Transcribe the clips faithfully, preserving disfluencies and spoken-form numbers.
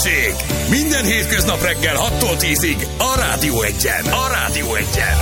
Balázsék! Minden hétköznap reggel hattól tízig a Rádió Egyen. A Rádió Egyen.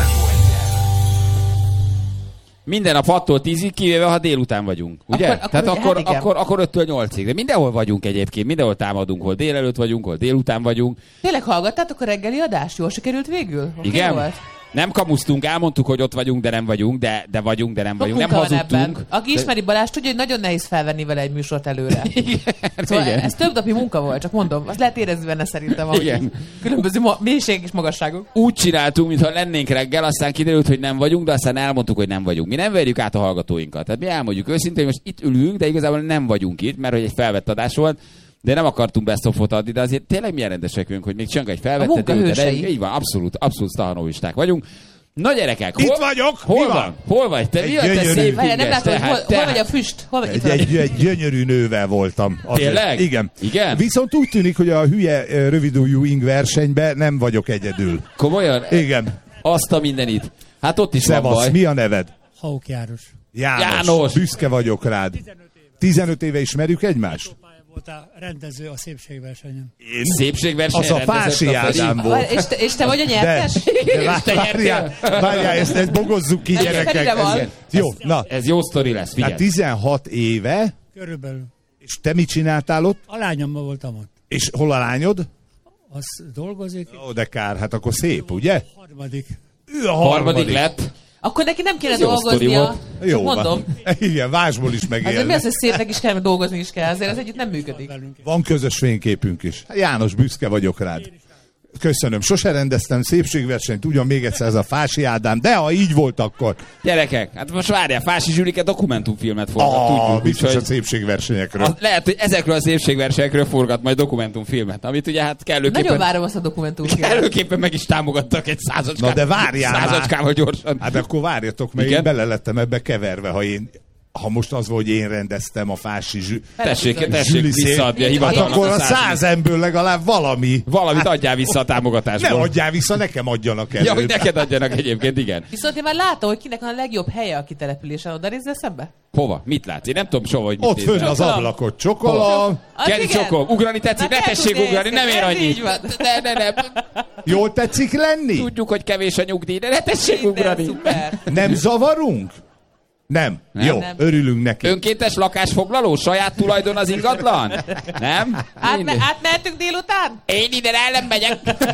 Minden nap hattól tízig, kivéve ha délután vagyunk, ugye? Akkor, Tehát akkor, akkor, hát akkor, akkor öttől nyolcig. De mindenhol vagyunk egyébként, mindenhol támadunk, hol délelőtt vagyunk, hol délután vagyunk. Tényleg hallgattátok a reggeli adást? Jól sikerült végül? Okay, igen? Volt? Nem kamusztunk, elmondtuk, hogy ott vagyunk, de nem vagyunk, de, de vagyunk, de nem vagyunk. Nem hazudtunk. Aki de... ismeri Balázs, tudja, hogy nagyon nehéz felvenni vele egy műsort előre. Igen, szóval igen. Ez több napi munka volt, csak mondom. Azt lehet érezni benne szerintem, ahogy igen. Különböző ma- mélységek és magasságok. Úgy csináltunk, mintha lennénk reggel, aztán kiderült, hogy nem vagyunk, de aztán elmondtuk, hogy nem vagyunk. Mi nem verjük át a hallgatóinkat. Tehát mi elmondjuk őszintén, hogy most itt ülünk, de igazából nem vagyunk itt, mert hogy egy felvett adás volt. De nem akartunk best of-ot adni, de azért tényleg milyen rendesek vagyunk, hogy még csak egy felvettet. De így van, abszolút, abszolút sztahanovisták vagyunk. Na gyerekek, hol, itt vagyok, hol mi van? van? Hol vagy? Te mi vagy, te gyönyörű. szép Várjál, nem inges, látom, hogy hol, tehát- hol tehát- vagy a füst? Hol vagy? Itt Egy, van. egy, egy gyönyörű nővel voltam. Azért. Tényleg? Igen. Igen? Viszont úgy tűnik, hogy a hülye ö, rövidújú ing versenyben nem vagyok egyedül. Komolyan? Igen. Azt a mindenit. Hát ott is van Szevasz, baj. mi a neved? Hauk János. János. János. Büszke vagyok rád. tizenöt éve ismerjük egymást? Volt a rendező a szépségversenyen. Én? Szépségverseny Az a rendezett Fási Feri. Ádám Várj, volt. És te, és te vagy a De, nyertes? de vár- te várjál, várjál, ezt, ezt bogozzuk ki, Ez gyerekek. Ferire van. Ez- Jó, na. Ez jó sztori lesz, figyelj. Hát tizenhat éve, Körülbelül. és te mit csináltál ott? A lányommal voltam ott. És hol a lányod? Az dolgozik. Ó, de kár, hát akkor szép, ugye? Harmadik. Ő a Harmadik lett. Akkor neki nem kéne Ez jó sztori dolgoznia. volt. Csak Jó mondom. van. Igen, vásból is Azért mi megélni. az, hogy szépnek is kell, mert dolgozni is kell. Azért ez együtt nem működik. Van közös fényképünk is. János, büszke vagyok rád. Köszönöm. Sose rendeztem szépségversenyt, ugyan még egyszer ez a Fási Ádám, de ha így volt, akkor Gyerekek, hát most várjál, Fási Zsülike dokumentumfilmet forgat, ah, tudjuk. biztos a úgyhogy szépségversenyekről. az lehet, hogy ezekről a szépségversenyekről forgat majd dokumentumfilmet, amit ugye hát kellőképpen... Nagyon várom azt a dokumentumfilmet. Előképpen meg is támogattak egy századskával. Na de várjál már. Századskával gyorsan. Hát akkor várjatok, mert Igen? én bele lettem ebbe keverve, ha én ha most az volt, hogy én rendeztem a Fási zsű... Tessék, tessék zsűli szép- visszaadni a Hát hivatalnak akkor a a száz- száz emből legalább valami. Valamit adjál vissza a Ne támogatásból. adjál vissza, nekem adjanak elő. Ja, hogy neked adjanak egyébként, igen. Viszont én már látom, hogy kinek van a legjobb helye a kitelepülésen. Oda nézzel szembe? Hova? Mit látsz? Én nem tudom soha, hogy mit Ott nézel. fönn az Csokolom. ablakot, csokolom. Az Kenny igen? csokom, ugrani tetszik, Na, ne te tessék tudnél ugrani, nem ér ezt, ez annyit. így van. Ne, ne, ne. Jól tetszik lenni? Tudjuk, hogy kevés a nyugdíj, de ne tessék Minden ugrani. szuper. Nem zavarunk? Nem. Nem. Jó, Nem. örülünk neki. Önkéntes lakásfoglaló? Saját tulajdon az ingatlan? Nem? Átme- Minden. átmehetünk délután? Én ide el nem megyek.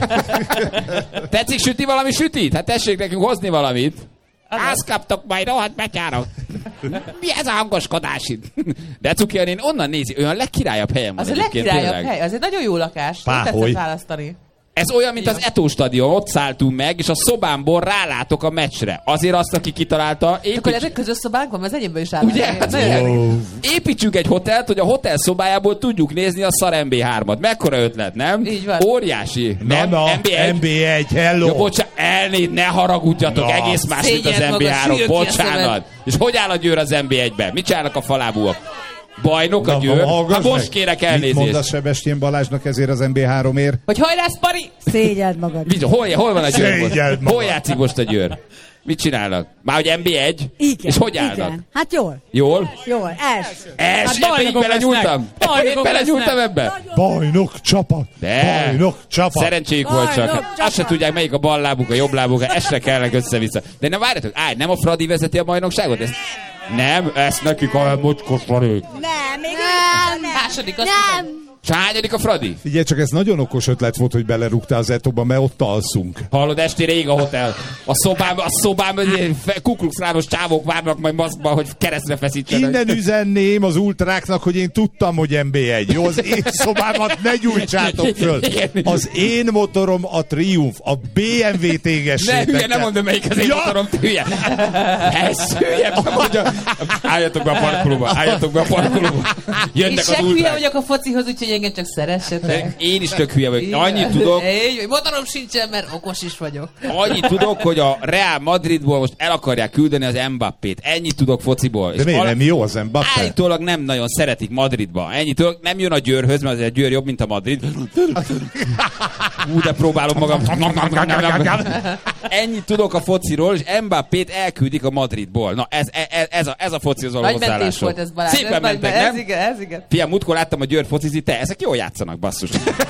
Tetszik süti valami sütit? Hát tessék nekünk hozni valamit. Azt kaptok majd, rohadt betyárok. Mi ez a hangoskodás itt? De cuki, én onnan nézi, olyan legkirályabb helyem van Az a egyébként, legkirályabb tényleg. hely. Az egy nagyon jó lakás. Páholy. Nem tetszett választani. Ez olyan, mint az Eto stadion, ott szálltunk meg, és a szobámból rálátok a meccsre. Azért azt, aki kitalálta, Akkor építs... ez egy közös szobánk van, mert az enyémben is áll. Ugye? Hát Nagyon jó. Ó, építsünk egy hotelt, hogy a hotel szobájából tudjuk nézni a szar em bé hármat. Mekkora ötlet, nem? Így van. Óriási. nem a em bé egy. em bé egy, hello. Ja, bocsánat, elnézést, ne haragudjatok, Na. egész más, mint az Szégyeld em bé magad, három. süljön ki a Bocsánat. szemed. És hogy áll a Győr az em bé egyben? Mit csinálnak a falábúak? Bajnok a Na, Győr? hallgass Hát most meg. kérek Mit elnézést. mondasz Sebestyén Balázsnak ezért az em bé háromért? Hogy hajrá, Spari! Szégyeld magad. Mit, hol, hol van a Győr Szégyeld most? magad. Hol játszik most a Győr? Mit csinálnak? Már hogy em bé egy? Igen. És hogy állnak? Igen. Hát jól. Jól? Jól. Els. Es, Hát ebbe így bajnokok belenyúltam? lesznek. Bajnokok Én belenyúltam lesznek. ebbe? Bajnok csapat. De. Bajnok csapat. Szerencséjük volt csak. Bajnok, Hát, azt csapat. se tudják, melyik a bal lábuk, a jobb lábuk, esre kellnek össze-vissza. De ne várjatok, állj, nem a Fradi vezeti a bajnokságot? Ezt... Nem, ezt nekik a mocskos Fradi. Nem, még nem. Második, azt Nem. hiszem. És hányadik a Fradi? Figyelj csak, ez nagyon okos ötlet volt, hogy belerúgtál az Etóba, mert ott alszunk. Hallod, estére ég a hotel. A szobám, a szobám, kuklux csávók várnak majd maszkban, hogy keresztre feszítsenek. Innen üzenném az ultráknak, hogy én tudtam, hogy em bé egy. Jó, az én szobámat ne gyújtsátok föl. Az én motorom a Triumph, a bé em vé Ne, tégessétek. hülye, nem mondom, melyik az én Ja. motorom, te hülye. Ez hülye, mondja. Álljatok be a parkolóba, álljatok be a parkolóba. És Jönnek se az hülye ultrák. vagyok a focihoz, úgyhogy engem csak szeressetek. Én is tök hülye vagyok. Igen. Annyit tudok, Én, motorom sincsen, mert okos is vagyok. annyit tudok, hogy a Real Madridból most el akarják küldeni az Mbappét. Ennyit tudok fociból. De miért nem jó az Mbappé? Állítólag nem nagyon szeretik Madridba. Ennyit tudok, nem jön a Győrhöz, mert azért a Győr jobb, mint a Madrid. Ú, de próbálom magam. Ennyit tudok a fociról, és Mbappét elküldik a Madridból. Na, ez, ez, ez, a, ez a focihoz való Nagy mentés hozzáállásom. volt ez, Balázs. Szépen ez, mentek, ez nem? igen, ez igen. Fiam, múltkor láttam a Győr focizni, te De ezek jól játszanak, basszus.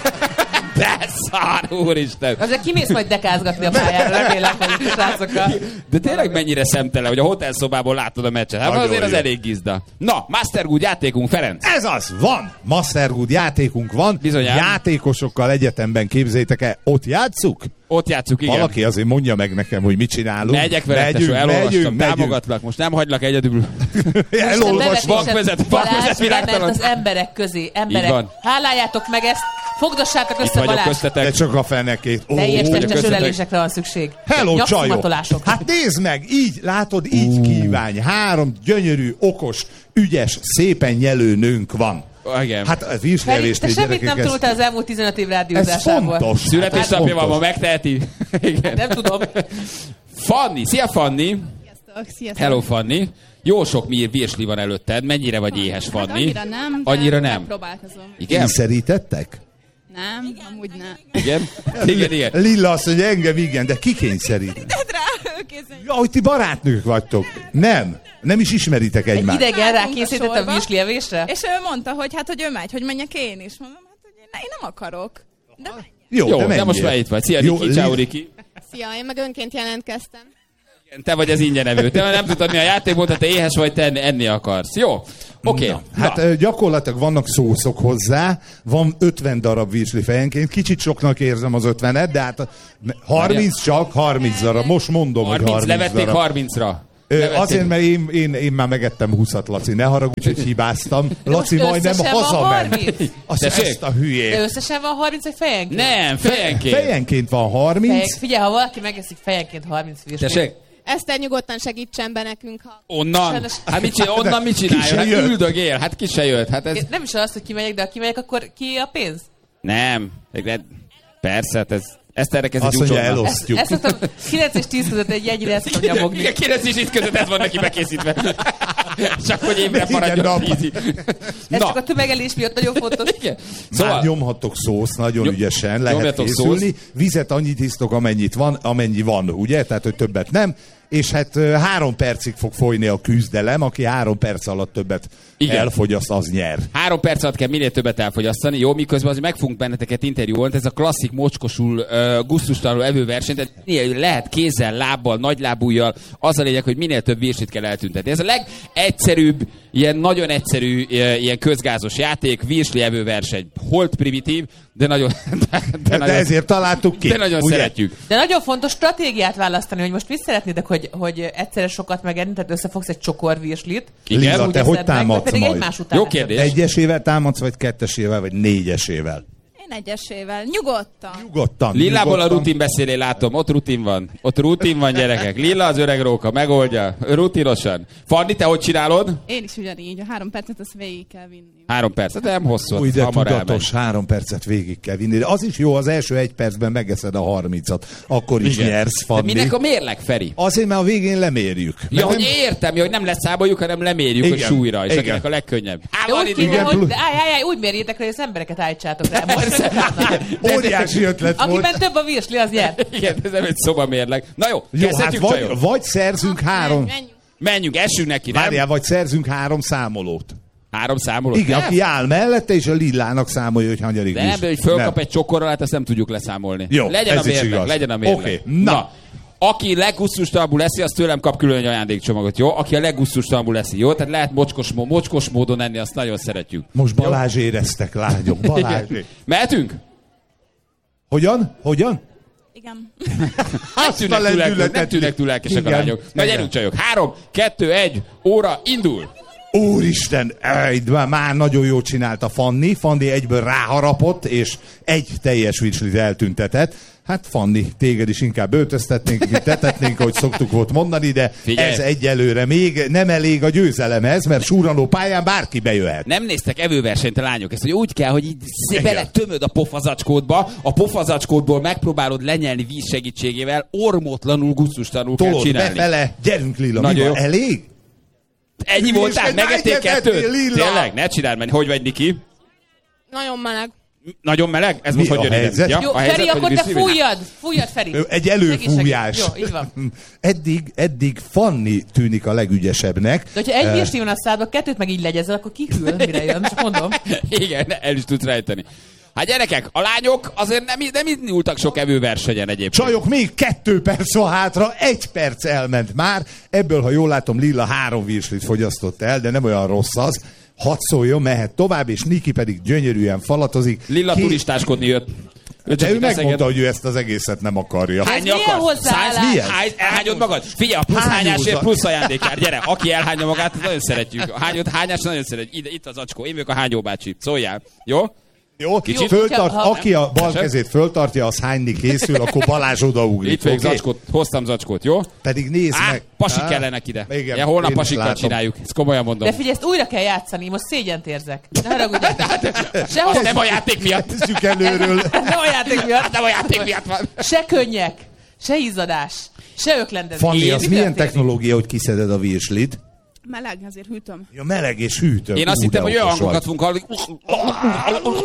De szar, úristen. Azért kimész majd dekázgatni a pályára, remélem, hogy srácokkal. De tényleg mennyire szemtelen, hogy a hotelszobából látod a meccset. Hát Nagyon azért az jó. elég gizda. Na, Mastergood játékunk, Ferenc. Ez az, van! Mastergood játékunk van. Bizonyám. Játékosokkal egyetemben, képzeljétek el, ott játsszuk? Ott játsszuk, igen. Valaki azért mondja meg nekem, hogy mit csinálunk. Megyek veled, tesó, elolvastam, támogatlak. Most nem hagylak egyedül. Elolvasva. Vakvezet, Balázs vakvezet bement világtalan. az emberek közé. Így Emberek, van. háláljátok meg ezt, fogdossátok Itt össze vagyok Balázs. köztetek. De csak a fenekét. Ó, Teljes testes köszöntek. ölelésekre van szükség. hello, csajok! Nyakszimatolások. Hát nézd meg, így, látod, így kívánj. Három gyönyörű, okos, ügyes, szépen nyelő nőnk van. Igen. Hát a Feri, vízlevést te semmit nem tanultál az elmúlt tizenöt év ez rádiózásából. fontos. Születésnapja van, ma fontos. megteheti. Igen. Nem tudom. Fanni, szia Fanni. Sziasztok, sziasztok. Hello Fanni. Jó sok mi virsli van előtted. Mennyire vagy éhes, Hát Fanni? annyira nem, de Annyira nem? próbálkozom. Igen? Kényszerítettek? Nem, amúgy nem. Igen? Igen, igen. Lilla azt mondja, engem igen, de ki kényszerít? Tedd rá, őkézzen. Ja, hogy ti barátnők vagytok. Nem. Nem is ismeritek Egy egymást. idegen Álltunk a rákészített a sorba. virsli evésre? És ő mondta, hogy hát, hogy ő megy, hogy menjek én is. Mondom, hát, hogy én, én nem akarok. De menj. Jó, Jó, de, de most már itt vagy. Szia, Riki, ciao, Riki. Szia, én meg önként jelentkeztem. Te vagy az ingyenevő. Te nem tudod, mi a játékmód, te éhes vagy, te enni, enni akarsz. Jó? Oké. Na, hát ö, gyakorlatilag vannak szószok hozzá, van ötven darab virsli fejenként, kicsit soknak érzem az ötvenet, de hát a- harminc csak, harminc darab, most mondom, hogy harminc, harminc levették darab. harmincra. Ö, Levették. azért, mert én, én, én már megettem húszat, Laci, ne haragudj, hogy hibáztam. Laci most majdnem összesen van hazament. harminc? Azt, Tessék? ezt a De hülyét. összesen van harminc, vagy fejenként? Nem, fejenként. Fejenként van Fejek, harminc. figyelj, ha valaki megeszik fejenként harminc virslit. Tessék? Eszter, nyugodtan segítsen be nekünk, ha... Onnan? Sajnos- Hát mit csinál, onnan mit Ki csinálja? se Hát jött. üldögél, hát ki se jött. Hát ez... Én nem is az, hogy kimegyek, de ha kimegyek, akkor ki a pénz? Nem. De persze, hát ez... Ezt erre kezd Azt egy mondja, úcsonna. Ezt, elosztjuk. ezt szoktam kilenc és tíz között egy jegyre ezt szoktam nyomogni. Igen, kilenc és itt között ez van neki bekészítve. Csak hogy évre Igen, maradjon nap. tízig. Ez Na, csak a tömegelés miatt nagyon fontos. igen. Szóval Szóval, nyomhattok szószt, nagyon Nyom- ügyesen lehet nyomjatok készülni. Vizet annyit isztok, amennyit van, amennyi van, ugye? Tehát, hogy többet nem. És hát ö, három percig fog folyni a küzdelem, aki három perc alatt többet Igen. elfogyaszt, az nyer. három perc alatt kell minél többet elfogyasztani, jó? Miközben azért meg fogunk benneteket interjúolni, ez a klasszik mocskosul, uh, gusztustalanul evőverseny, tehát minél lehet kézzel, lábbal, nagylábújjal, az a lényeg, hogy minél több virslit kell eltüntetni. Ez a legegyszerűbb, ilyen nagyon egyszerű, uh, ilyen közgázos játék, virsli evőverseny. Holt primitív, de nagyon, de, de De, nagyon, ezért találtuk ki. de nagyon ugye? szeretjük. De nagyon fontos stratégiát választani, hogy most mit szeretnétek, hogy, hogy egyszerre sokat megenni, tehát összefogsz egy csokor virslit. Igen? Lila, úgy te hogy eszed meg, vagy támadsz pedig majd? egymás után. Jó kérdés. Egyesével támadsz, vagy kettesével, vagy négyesével? Én egyesével. Nyugodtan. Nyugodtan. Lillából a nyugodtan. rutin beszélé látom, ott rutin van. Ott rutin van, gyerekek. Lilla az öreg róka, megoldja. Rutinosan. Fanni, te hogy csinálod? Én is ugyanígy. A három percet azt végig kell vinni. Három perc. Hát nem hosszú. Új, de hamar tudatos, három percet végig kell vinni. De az is jó, az első egy percben megeszed a harmincat. Akkor is Igen. nyersz, De Fanni. minek a mérleg, Feri? Azért, mert a végén lemérjük. Ja, Mert hogy értem, ja, hogy nem leszámoljuk, hanem lemérjük a Igen. súlyra, és Igen. akinek a legkönnyebb. Á, De van úgy idő. kéne, igen, hogy plusz- de állj, állj, állj, úgy mérjétek rá, hogy az embereket állítsátok rá. Óriási ötlet volt. Akiben több a virsli, az nyer. Igen, ez nem egy szobamérleg. Na jó, Jó, hát kezdhetjük, vagy, csajok. vagy szerzünk három... Menj, menjünk. Menjünk, essünk neki, nem? Várjál, vagy szerzünk három számolót. Három számoló. Igen, Nem. aki áll mellette, és a Lillának számolja, hogy hanyadik De nem, is. de hogy fölkap Nem. egy csokorral, hát ezt nem tudjuk leszámolni. Jó, legyen ez a is mérleg, igaz. legyen a mérleg. Oké, na. Aki leggusztustalanabbul leszi, az tőlem kap külön egy ajándékcsomagot, jó? Aki a leggusztustalanabbul leszi, jó? Tehát lehet mocskos, mó- mocskos módon enni, azt nagyon szeretjük. Most Balázs éreztek, lányok, Balázs. Mehetünk? Hogyan? Hogyan? Igen. Nem tűnnek túl lelkesek, nem tűnnek túl lelkesek a Igen, lányok. Na igen. gyerünk csajok. Három, kettő, egy, óra, indul. Úristen, ej, már, már nagyon jól csinálta Fanni. Fanni egyből ráharapott, és egy teljes virslit eltüntetett. Hát Fanni, téged is inkább öltöztetnénk, mint tetetnénk, ahogy szoktuk volt mondani, de Figyelj. ez egyelőre még nem elég a győzelemhez, mert súranó pályán bárki bejöhet. Nem néztek evőversenyt a lányok, ezt hogy úgy kell, hogy így szép Igen. bele tömöd a pofazacskódba, a pofazacskódból megpróbálod lenyelni víz segítségével, ormótlanul, gusztustalanul kell Tolod csinálni. befele, gyerünk Lila, Nagyon mi van, jó. elég? Ennyi Hülyeskedj, voltál? na Megették egyet kettőt? ettél, Lilla! Tényleg? Ne csináld, menj. Hogy vagy, Niki? Nagyon meleg. Nagyon meleg? Ez Mi most a hogy jön ide? helyzet? Ja, Jó, a helyzet, Feri, hogy akkor te viszli? fújjad. Fújjad, Feri. Egy előfújás. Segíts, segíts. Jó, így van. Eddig, eddig Fanni tűnik a legügyesebbnek. De hogyha egy Eh, virsli van a szádba, kettőt meg így legyezel, akkor kihűl, mire jön, csak mondom. Igen, el is tudsz rejteni. Hát gyerekek, a lányok azért nem, nem indultak sok evőversenyen egyébként. Csajok, még kettő perc van hátra, egy perc elment már. Ebből, ha jól látom, Lilla három virslit fogyasztott el, de nem olyan rossz az. Hadd szóljon, mehet tovább, és Niki pedig gyönyörűen falatozik. Lilla Ki- turistáskodni jött. De ő itt megmondta, eszeget. hogy ő ezt az egészet nem akarja. Ez Hány milyen akarsz? hozzáállás? Száz? Milyen? Hány, elhányod magad? Figyelj, a plusz Hányózat. hányásért plusz ajándékár. Gyere, aki elhányja magát, azt nagyon szeretjük. A hányod, hányás nagyon szeretjük. Ide, itt az acskó. Én vagyok a hányó bácsi. Szóljál. Jó? Jó, Kicsit? föltart, Ha- aki a bal Tessék? kezét föltartja, az hányni készül, akkor Balázs odaugrik. Itt vagyok oké? zacskót. Hoztam zacskót, jó? Pedig nézd Á, meg. pasik Á, kellenek ide. igen, Ja, holnap én is pasikkal látom. csináljuk. Ezt komolyan mondom. De figyelj, ezt újra kell játszani, most szégyent érzek. Ne haragudj. Sehol Nem a játék miatt. Kezdjük előről. nem a játék miatt. Nem a játék miatt van. Se könnyek, se izzadás, se öklendezés. Fanni, az Mi milyen történik? technológia, hogy kiszeded a virslit? Meleg, azért hűtöm. Ja, meleg és hűtő. Én azt Ú, hittem, de hogy olyan okos hangokat vagy. fogunk hallani.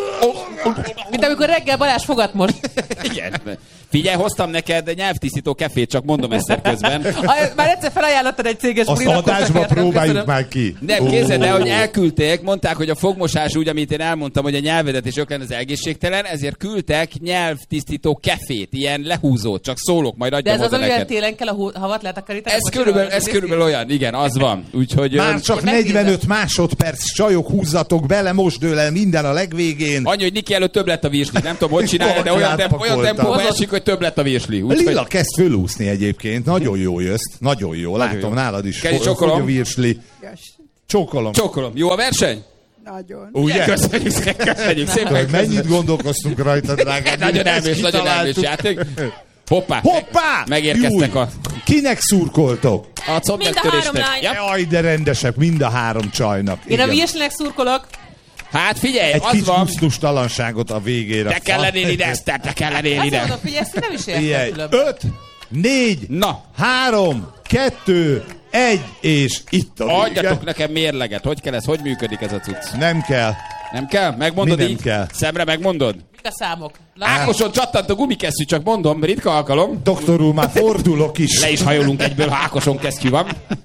Mint amikor reggel Balázs fogat most. Igen. Figyelj, hoztam neked nyelvtisztító kefét, csak mondom egyszer közben. A- Már egyszer felajánlottad egy céges Azt bulit, akkor adásba csak próbáljuk köszönöm. már ki. Nem, képzeld el, hogy elküldték, mondták, hogy a fogmosás úgy, amit én elmondtam, hogy a nyelvedet és öklen az egészségtelen, ezért küldtek nyelvtisztító kefét, ilyen lehúzót, csak szólok, majd De adjam ez az, oda amivel neked. télen kell a hu- havat letakarítani? Ez Vagy körülbelül, jól, ez néz körülbelül ki? olyan, igen, az van. Úgyhogy Már ö, csak Én megnézem. negyvenöt másodperc, csajok, húzzatok bele, most dől el minden a legvégén. annyi, hogy Niki előtt több lett a virsli. Nem tudom, hogy csinálja, de olyan, temp- olyan Átpakoltam. tempóban esik, hogy több lett a virsli. Úgyhogy Lilla kezd fölúszni egyébként, nagyon jó jössz, nagyon jó, látom jó. nálad is. Keri, fo- csókolom. fogy a virsli. Csókolom. csókolom. Jó a verseny? Nagyon. Ugye? Köszönjük szépen, köszönjük szépen. Tudod, mennyit gondolkoztunk rajta, drágám? Nagyon Ezt elmés, nagyon elmés kitaláltuk. játék. Hoppá! Hoppá! Megérkeztek Júj! a, Kinek szurkoltok? a combmegtörésnek. Ja. Jaj, de rendesek, mind a három csajnak. Én a Igen. virslinek szurkolok. Hát figyelj, Egy az kis van. gusztustalanságot a végére. Te kell lennél ide, Eszter, te kell lennél Azt ide. mondom, hogy ezt nem is értem Figyelj, különben. öt, négy, Na, három, kettő, egy, és itt a vége. adjatok nekem mérleget. Hogy kell ez, hogy működik ez a cucc? Nem kell. Nem kell? Megmondod Mi nem így? kell? Szemre megmondod? Mik a számok? Lát- Ákoson csattant a gumikesztyű, csak mondom, ritka alkalom. Doktor úr, már fordulok is. Le is hajolunk egyből, ha Ákoson kesztyű van.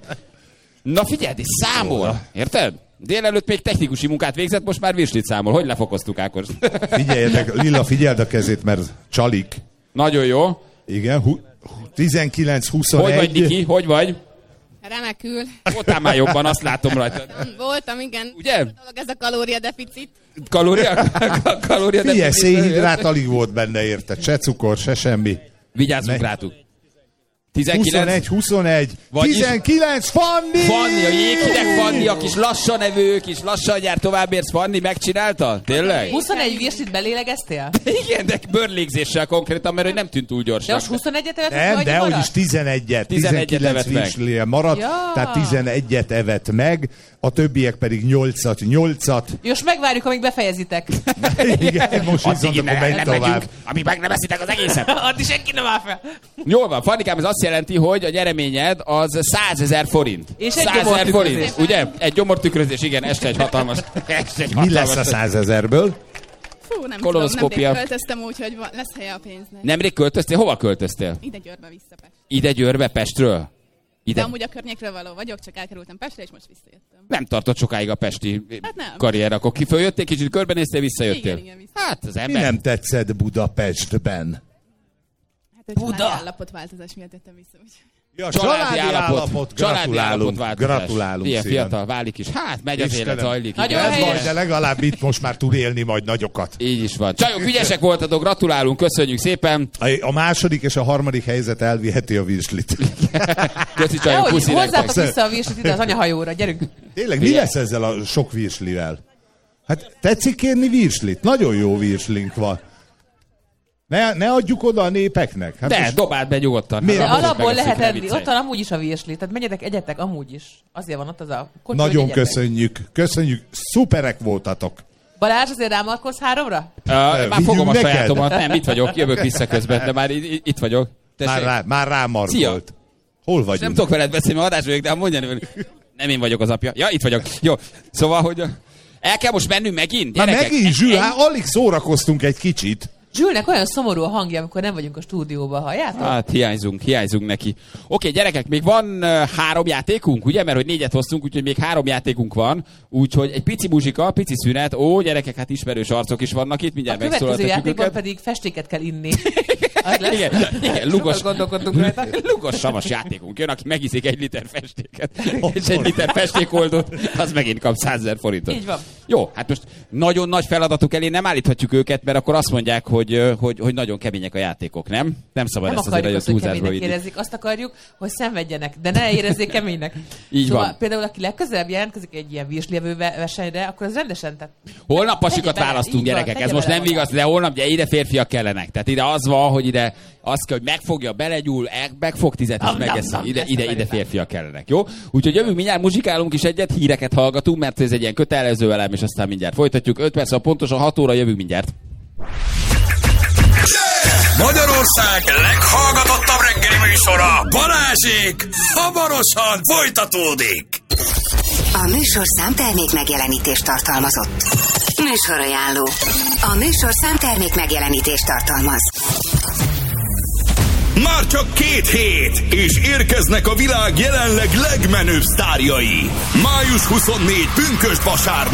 Na figyelj, és számol. Érted? Délelőtt még technikusi munkát végzett, most már virslit számol. Hogy lefokoztuk Ákos? Figyeljetek, Lilla, figyeld a kezét, mert csalik. Nagyon jó. Igen, hu- tizenkilenc Hogy vagy, huszonegy. Niki? Hogy vagy? Remekül. Voltál már jobban, azt látom rajta. Voltam, igen. Ugye? Dolog ez a kalóriadeficit. Kalória? Kalória Figyelj, deficit. szénhidrát alig volt benne, érted? Se cukor, se semmi. Vigyázzunk Ne. rátuk. tizenkilenc. huszonegy, huszonegy, Vagyis- tizenkilenc, Fanni! Fanni, a jéghideg Fanni, a kis lassan evő, kis lassan jár továbbérsz Fanni, megcsinálta? Tényleg? huszonegy virslit belélegeztél? Igen, de bőrlégzéssel konkrétan, mert hogy nem tűnt túl De gyorsan. most huszonegyet evett, Nem, vagy de hogy is maradt? tizenegyet, tizenegyet tizenkilenc evett meg. virslie maradt, Ja. tehát tizenegyet evett meg, a többiek pedig nyolcat, nyolcat. Most megvárjuk, amíg befejezitek. Igen, most Addig viszont innen akkor megy nem tovább. megyünk, amíg meg nem eszitek az egészet. Addig senki nem áll fel. Jól van, Fannikám, ez azt jelenti, hogy a nyereményed az százezer forint. És egy százezer gyomortükrözés. forint, ugye? Egy gyomortükrözés, igen, este egy hatalmas. Este egy Mi hatalmas. lesz a százezerből? Fú, nem Kolonoszkópia. tudom, nemrég költöztem úgy, hogy va- lesz helye a pénznek. Nemrég költöztél? Hova költöztél? Ide Győrbe vissza Pest. Ide Győrbe, Pestről? De Ide. amúgy a környékről való vagyok, csak elkerültem Pestre, és most visszajöttem. Nem tartott sokáig a pesti Hát nem. karrier, akkor kiföljöttél, kicsit körbenéztél, visszajöttél. Igen, igen, vissza. Hát az Mi ember. nem tetszett Budapestben? Hát egy családi állapotváltozás miatt jöttem vissza. Úgyhogy. Ja, Családi állapot. Családi állapot Gratulálunk. változás. Gratulálunk Ilyen szépen. fiatal válik is. Hát megy az Istenem. élet, zajlik. Nagyon igen. Ez helyes. baj, de legalább itt most már tud élni majd nagyokat. Így is van. Csajok, ügyesek voltatok, gratulálunk, köszönjük szépen. A második és a harmadik helyzet elviheti a virslit. Köszi csajok, Dehogy, puszi hozzátok nektek. vissza a virslit ide az anyahajóra, gyerünk. Tényleg, mi lesz ezzel a sok virslivel? Hát tetszik kérni virslit? Nagyon jó virslink van. Ne, ne adjuk oda a népeknek. Hát De, most- dobáld be nyugodtan. Miért? De Hát, alapból megesszük, lehet ne enni, viccelj. ott van amúgy is a virsli. Tehát menjetek, egyetek amúgy is. Azért van ott az a kocsi, Nagyon hogy egyetek. köszönjük. Köszönjük. Szuperek voltatok. Balázs, azért rámarkolsz háromra? Uh, már vigyünk fogom a neked? sajátomat. Nem, itt vagyok, jövök vissza közben, de már i- itt vagyok. Már, Tessék. rá, már rámarkolt. Hol Nem vagyunk? tudok veled beszélni, mert adás vagyok, de ha mondjani, hogy nem én vagyok az apja. Ja, itt vagyok. Jó, szóval, hogy... El kell most mennünk megint? Már Gyerekek, megint, Zsül, egy- hát alig szórakoztunk egy kicsit. Zsülnek olyan szomorú a hangja, amikor nem vagyunk a stúdióban, halljátok? Hát hiányzunk, hiányzunk neki. Oké, gyerekek, még van uh, három játékunk, ugye? Mert hogy négyet hoztunk, úgyhogy még három játékunk van. Úgyhogy egy pici muzsika, pici szünet. Ó, gyerekek, hát ismerős arcok is vannak itt, A mindjárt következő megszólaltatjuk játékban őket. pedig festéket kell inni. Az lesz. Igen, igen, lugos, Sokat gondolkodtunk rajta. lugos savas játékunk jön, aki megiszik egy liter festéket, és egy liter festékoldót, az megint kap százezer forintot. Így van. Jó, hát most nagyon nagy feladatuk elé nem állíthatjuk őket, mert akkor azt mondják, hogy, hogy, hogy nagyon kemények a játékok, nem? Nem szabad Nem ezt azért akarjuk nagyon azt, hogy túlzásba keménynek vinni. érezzék, azt akarjuk, hogy szenvedjenek, de ne érezzék keménynek. Így szóval van. például, aki legközelebb jelentkezik egy ilyen virslevő versenyre, akkor az rendesen, tehát Holnap pasikat Tegye bele, választunk, így van, gyerekek, tegye ez most bele nem magát. igaz, de holnap ugye ide férfiak kellenek. Tehát ide az van, hogy ide az kell, hogy megfogja, belegyúl, e- megfog tizet és Nam, nam, megeszi. nam, Ide, ezt ide, ide akarjuk. férfiak kellenek, jó? Úgyhogy jövünk mindjárt, muzsikálunk is egyet, híreket hallgatunk, mert ez egy ilyen kötelező elem, és aztán mindjárt folytatjuk. öt perc, pontosan hat óra jövünk mindjárt. Magyarország leghallgatottabb reggeli műsora, Balázsék, hamarosan folytatódik. A műsorszám termék megjelenítést tartalmazott. Műsorajánló. A műsorszám termék megjelenítést tartalmaz. Már csak két hét, és érkeznek a világ jelenleg legmenőbb sztárjai. május huszonnégy pünkösd vasárnap.